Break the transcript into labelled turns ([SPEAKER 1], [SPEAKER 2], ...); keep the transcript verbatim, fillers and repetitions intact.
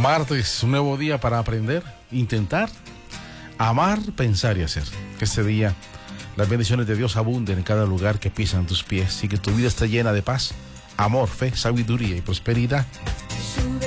[SPEAKER 1] Martes, un nuevo día para aprender, intentar, amar, pensar y hacer. Que este día las bendiciones de Dios abunden en cada lugar que pisan tus pies y que tu vida esté llena de paz, amor, fe, sabiduría y prosperidad.